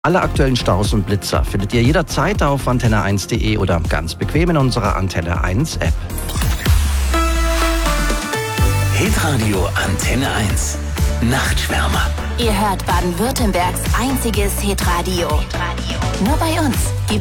Alle aktuellen Staus und Blitzer findet ihr jederzeit auf antenne1.de oder ganz bequem in unserer Antenne 1 App. Hitradio Antenne 1. Nachtschwärmer. Ihr hört Baden-Württembergs einziges Hitradio. Nur bei uns gibt's